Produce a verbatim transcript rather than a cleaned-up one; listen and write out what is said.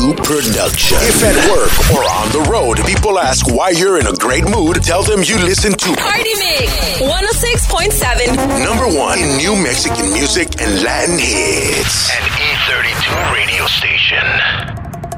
thirty-two production. If at work or on the road, people ask why you're in a great mood, tell them you listen to Party Mix one oh six point seven. Number one in new Mexican music and Latin hits. An E thirty-two radio station.